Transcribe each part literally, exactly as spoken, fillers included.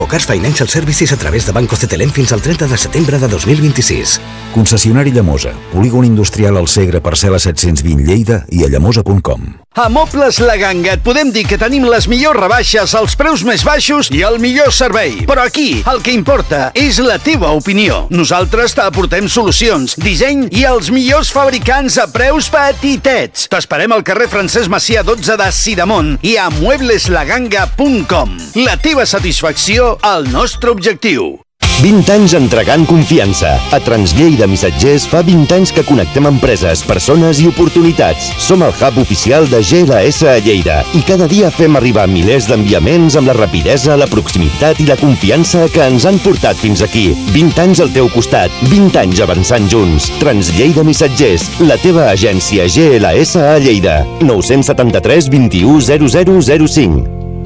o Cars Financial Services a través de Banco Cetelem fins al trenta de setembre de dos mil vint-i-sis. Concessionari Llamosa, polígon industrial al Segre, parcel·la set-cents vint Lleida i a llamosa punt com. A Mobles La Ganga et podem dir que tenim les millors rebaixes, els preus més baixos i el millor servei. Però aquí el que importa és la teva opinió. Nosaltres t'aportem solucions, disseny i els millors fabricants a preus petitets. T'esperem al carrer Francesc Macià dotze de Sidamon i a muebles la ganga punt com. La teva satisfacció, el nostre objectiu. vint anys entregant confiança. A Translleida Missatgers fa vint anys que connectem empreses, persones i oportunitats. Som el hub oficial de G L S a Lleida i cada dia fem arribar milers d'enviaments amb la rapidesa, la proximitat i la confiança que ens han portat fins aquí. vint anys al teu costat, vint anys avançant junts. Translleida Missatgers, la teva agència G L S a Lleida. nou set tres, vint u, zero zero zero cinc.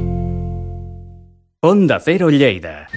Onda Cero Lleida.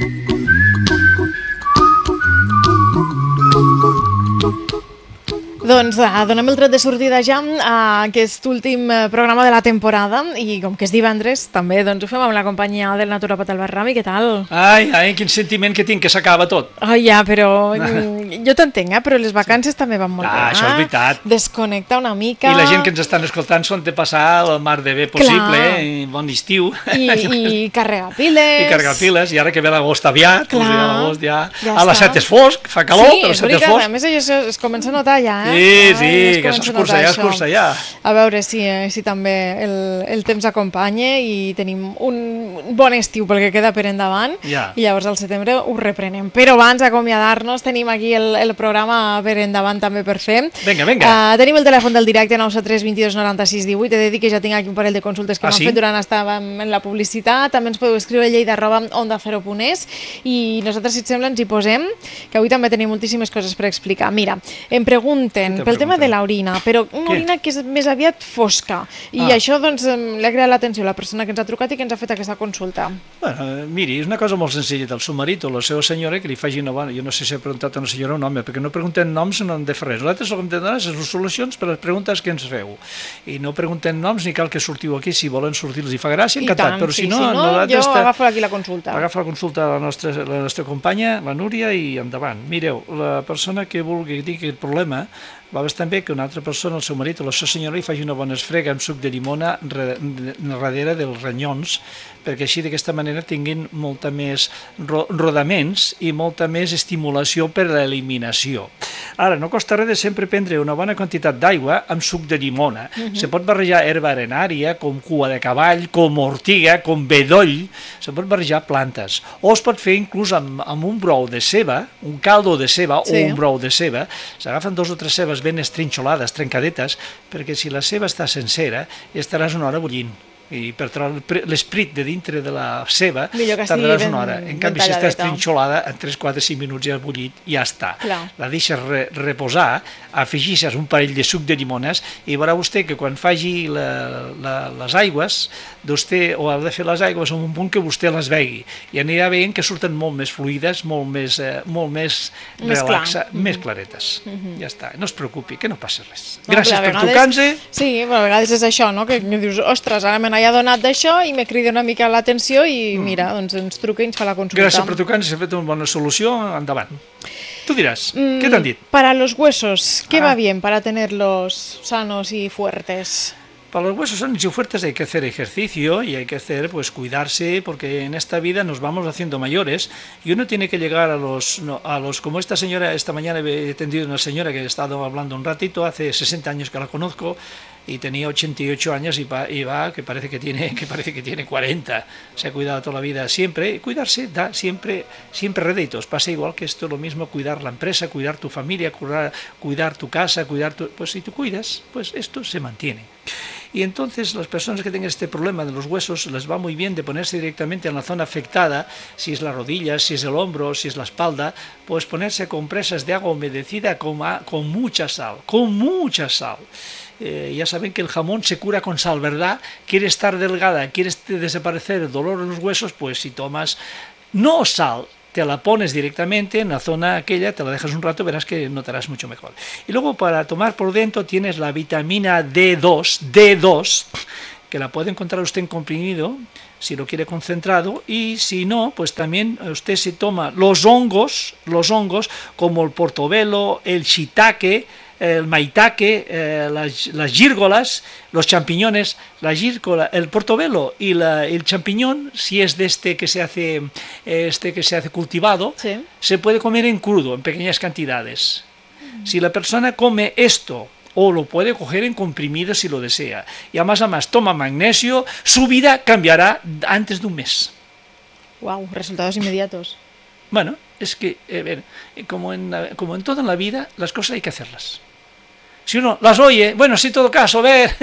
Doncs uh, donem el tret de sortida ja a aquest últim programa de la temporada i com que és divendres també doncs ho fem amb la companyia del naturopat Albert Rami. Què tal? Ai, ai, quin sentiment que tinc, que s'acaba tot. Oh, ja, però jo t'entenc, eh? Però les vacances també van molt ah, bé. Això és veritat. Desconnecta una mica. I la gent que ens estan escoltant s'ho han de passar el mar de bé possible, eh? I bon estiu. I, i carregar piles. I carregar piles, i ara que ve l'agost aviat, doncs ja l'agost ja... ja a les set és fosc, fa calor, sí, però a les set és fosc. A més això es comença a notar ja, eh? Sí, sí, Ai, que s'escurça ja, s'escurça ja. A veure si, si també el, el temps acompanya i tenim un bon estiu pel que queda per endavant, ja. I llavors al setembre ho reprenem. Però abans d'acomiadar-nos tenim aquí el, el programa per endavant també per fer. Vinga, vinga. Uh, tenim el telèfon del directe nou set tres, vint dos, noranta-sis, divuit. He de dir que ja tinc aquí un parell de consultes que ah, m'han sí? fet durant estàvem en la publicitat. També ens podeu escriure a lleida arroba onda cero punt es i nosaltres, si et sembla, ens hi posem, que avui també tenim moltíssimes coses per explicar. Mira, em pregunten pel tema de l'orina, però una Què? orina que és més aviat fosca. I Ah. això doncs li ha creat l'atenció a la persona que ens ha trucat i que ens ha fet aquesta consulta. Bueno, miri, és una cosa molt senzilla. El seu marit o la seva senyora que li faci una bona... Jo no sé si he preguntat a una senyora o un home, perquè no preguntem noms, no hem de fer res. Nosaltres el que hem de donar és les solucions per les preguntes que ens feu. I no preguntem noms ni cal que sortiu aquí. Si volen sortir els hi fa gràcia, encantat. Però si sí, no, si no jo està... agafo aquí la consulta. Agafa la consulta a la nostra, la nostra companya, la Núria, i endavant. Mireu, la persona que vulgui dir aquest problema va bastant bé que una altra persona, el seu marit o la seva senyora, li faci una bona esfrega amb suc de llimona darrere dels ranyons, perquè així d'aquesta manera tinguin molta més ro rodaments i molta més estimulació per a l'eliminació. Ara, no costa res de sempre prendre una bona quantitat d'aigua amb suc de llimona. Uh -huh. Se pot barrejar herba arenària, com cua de cavall, com ortiga, com bedoll, se pot barrejar plantes. O es pot fer inclús amb, amb un brou de ceba, un caldo de ceba sí. o un brou de ceba. S'agafen dos o tres cebes ben estrinxolades, trencadetes, perquè si la ceba està sencera, estaràs una hora bullint. I per treure l'esprit de dintre de la ceba tardaràs una hora. En canvi, si està estrinxolada, en tres, quatre, cinc minuts ja has bullit i ja està. Clar. La deixes re reposar, afegixes un parell de suc de llimones i veurà vostè que quan faci la, la, les aigües, vostè, o ha de fer les aigües en un punt que vostè les vegui, i anirà veient que surten molt més fluides, molt més, eh, molt més, més relaxa, clar. més claretes. Mm -hmm. Ja està, no es preocupi, que no passa res. No, Gràcies per trucar-nos. Sí, però a vegades és això, no? Que dius, ostres, ara me n'he adonat d'això i me crida una mica l'atenció i mira, doncs ens truca i ens fa la consulta. Gràcies per trucar-nos, s'ha fet una bona solució, endavant. Tú dirás, mm, ¿qué te han dicho? Para los huesos, ¿qué ah. va bien para tenerlos sanos y fuertes? Para los huesos sanos y fuertes hay que hacer ejercicio y hay que hacer, pues, cuidarse, porque en esta vida nos vamos haciendo mayores y uno tiene que llegar a los, no, a los como esta señora, esta mañana he atendido a una señora que he estado hablando un ratito, hace sesenta años que la conozco, y tenía ochenta y ocho años y va, y va que parece que tiene que parece que tiene cuarenta. Se ha cuidado toda la vida siempre. Y cuidarse da siempre siempre réditos. Pasa igual que esto, lo mismo, cuidar la empresa, cuidar tu familia, cuidar, cuidar tu casa, cuidar tu... Pues si tú cuidas, pues esto se mantiene. Y entonces las personas que tengan este problema de los huesos les va muy bien de ponerse directamente en la zona afectada, si es la rodilla, si es el hombro, si es la espalda, pues ponerse compresas de agua humedecida con, con mucha sal, con mucha sal. Eh, ya saben que el jamón se cura con sal, ¿verdad? ¿Quieres estar delgada? ¿Quieres desaparecer el dolor en los huesos? Pues si tomas no sal, te la pones directamente en la zona aquella, te la dejas un rato, verás que notarás mucho mejor. Y luego para tomar por dentro tienes la vitamina D dos, D dos, que la puede encontrar usted en comprimido, si lo quiere concentrado, y si no, pues también usted se toma los hongos, los hongos como el portobelo, el shiitake, el maitake, eh, las, las gírgolas, los champiñones, la gírgola, el portobelo y la, el champiñón, si es de este que se hace, este que se hace cultivado, sí. Se puede comer en crudo, en pequeñas cantidades. Mm. Si la persona come esto, o lo puede coger en comprimido si lo desea, y además, además toma magnesio, su vida cambiará antes de un mes. Wow, resultados inmediatos. Bueno, es que, eh, ver, como en, como en todo en la vida, las cosas hay que hacerlas. Si uno las oye, bueno, sí, en todo caso, a ver,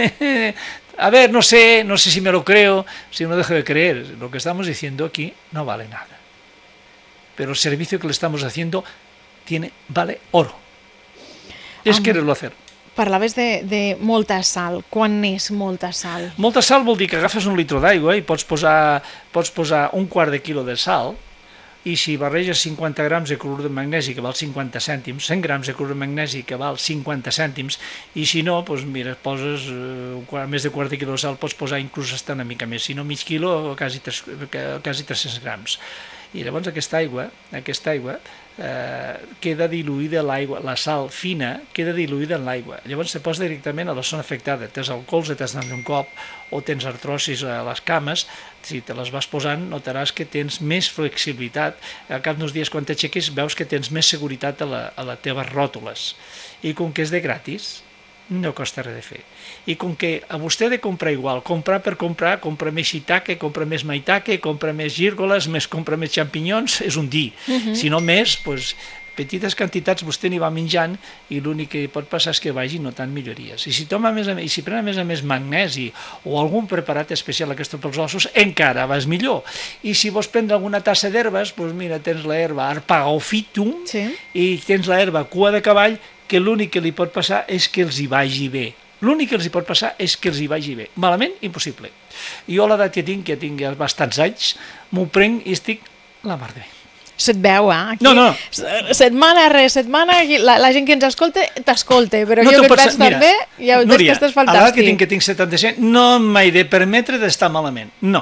a ver, no sé, no sé si me lo creo, si uno deja de creer, lo que estamos diciendo aquí no vale nada. Pero el servicio que le estamos haciendo tiene, vale oro. És um, querer-lo hacer. Parlaves de, de molta sal. Quan és molta sal? Molta sal vol dir que agafes un litre d'aigua i pots posar, pots posar un quart de quilo de sal, i si barreges cinquanta grams de clorur de magnesi, que val cinquanta cèntims, cent grams de clorur de magnesi, que val cinquanta cèntims, i si no, doncs mira, poses eh, més de quart de quilo de sal, pots posar inclús hasta una mica més, si no mig quilo, quasi, quasi tres-cents grams. I llavors aquesta aigua, aquesta aigua eh, queda diluïda en l'aigua, la sal fina queda diluïda en l'aigua. Llavors se posa directament a la zona afectada. Tens el colze, t'has donat un cop, o tens artrosis a les cames, si te les vas posant notaràs que tens més flexibilitat. Al cap d'uns dies quan t'aixequis veus que tens més seguretat a, la, a les teves ròtules. I com que és de gratis, no costa res de fer. I com que a vostè ha de comprar igual, comprar per comprar, compra més shiitake, compra més maitake, compra més gírgoles, més compra més xampinyons, és un dir. Uh-huh. Si no més, doncs, petites quantitats vostè n'hi va menjant i l'únic que pot passar és que vagi notant millories. I si toma més a més, i si pren a més a més magnesi o algun preparat especial aquest pels ossos, encara vas millor. I si vols prendre alguna tassa d'herbes, doncs mira, tens l'herba Arpagophytum, sí. I tens l'herba cua de cavall, que l'únic que li pot passar és que els hi vagi bé. L'únic que els hi pot passar és que els hi vagi bé. Malament, impossible. Jo a l'edat que tinc, que tinc ja bastants anys, m'ho prenc i estic la mar de bé. Se't veu, eh? Aquí, no, no. Setmana, res, setmana, la, la gent que ens escolta, t'escolta, però no jo que et veig tan bé, ja veig que estàs fantàstic. A l'edat que tinc, que tinc setanta-set, no m'he de permetre d'estar malament. No.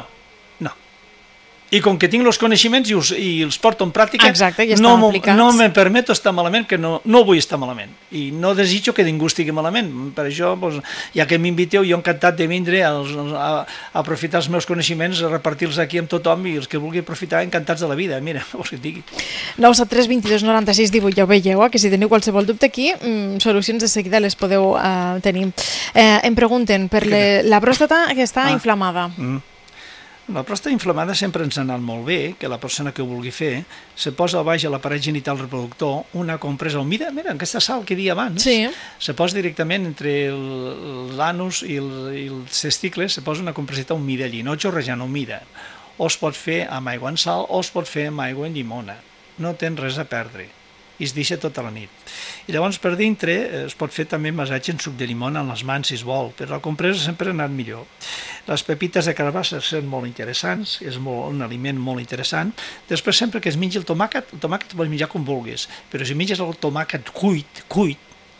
I com que tinc els coneixements i els, i els porto en pràctica, exacte, ja no, no me permeto estar malament, que no, no vull estar malament. I no desitjo que ningú estigui malament. Per això, doncs, ja que m'inviteu, jo encantat de vindre a, a, a aprofitar els meus coneixements, a repartir-los aquí amb tothom i els que vulgui aprofitar, encantats de la vida. Mira, vols que et digui. nou set tres vint dos noranta sis divuit, ja ho veieu, eh? Que si teniu qualsevol dubte aquí, mmm, solucions de seguida les podeu uh, tenir. Eh, em pregunten per le, la pròstata que està ah. inflamada. Mm. La pròstata inflamada sempre ens ha anat molt bé, que la persona que ho vulgui fer se posa al baix a l'aparell genital reproductor una compresa humida, mira, aquesta sal que dia abans, sí. Se posa directament entre l'anus i, el, i els testicles, se posa una compreseta humida allí, no xorrejant, humida. O es pot fer amb aigua en sal o es pot fer amb aigua en llimona. No tens res a perdre. I es deixa tota la nit. I llavors per dintre es pot fer també massatge en suc de llimona en les mans si es vol, però la compresa sempre ha anat millor. Les pepites de carbassa són molt interessants, és molt, un aliment molt interessant. Després sempre que es mengi el tomàquet, el tomàquet el pots menjar com vulguis, però si menges el tomàquet cuit, cuit,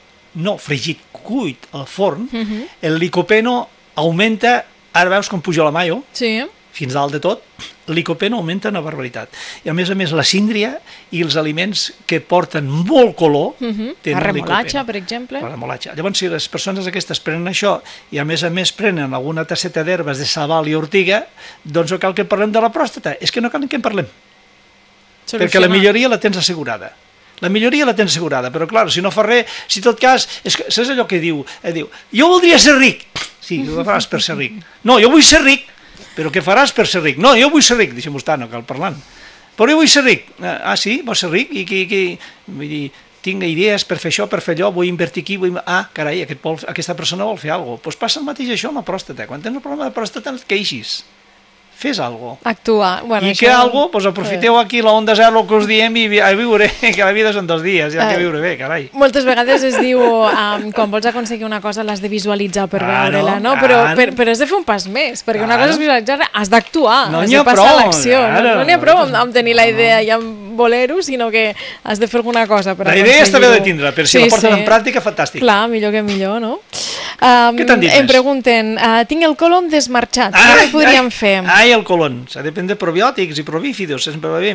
no fregit, cuit al forn, uh-huh. El licopeno augmenta, ara veus com puja la mayo, sí. Fins dalt de tot, el licopeno augmenta una barbaritat. I a més a més la síndria i els aliments que porten molt color uh-huh. tenen la remolatxa, per exemple. La remolatxa. Llavors, si les persones aquestes prenen això i a més a més prenen alguna tasseta d'herbes de sabal i ortiga, doncs no cal que parlem de la pròstata. És que no cal que en parlem. Soluciona. Perquè la milloria la tens assegurada. La milloria la tens assegurada, però clar, si no fa res, si tot cas, és que, saps allò que diu? Eh, diu, jo voldria ser ric. Sí, ho faràs per ser ric. No, jo vull ser ric. Però què faràs per ser ric? No, jo vull ser ric, deixem-ho estar, no cal parlant. Però jo vull ser ric. Ah, sí? Vols ser ric? I que, que... Vull dir, tinc idees per fer això, per fer allò, vull invertir aquí, vull... Ah, carai, aquest vol, aquesta persona vol fer alguna cosa. Doncs passa el mateix això amb la pròstata. Quan tens un problema de pròstata, et queixis. Fes alguna cosa. Actua. Bueno, I això... què alguna cosa? Doncs aprofiteu aquí la onda zero que us diem i a viure, que la vida són dos dies, hi ha que viure bé, carai. Moltes vegades es diu, um, quan vols aconseguir una cosa l'has de visualitzar per claro, veure-la, no? Però, per, però has de fer un pas més, perquè claro. Una cosa és visualitzar-la, has d'actuar, no has de passar a l'acció. Claro. No n'hi ha prou amb, amb tenir la idea i amb voler-ho, sinó que has de fer alguna cosa per la idea està bé de tindre, però si sí, la portes sí. En pràctica, fantàstic. Clar, millor que millor, no? Um, Què t'han dit em més? pregunten, uh, tinc el colon desmarxat, què podríem fer? Ai, el colon. S'ha de prendre probiòtics i probífidos, sempre va bé.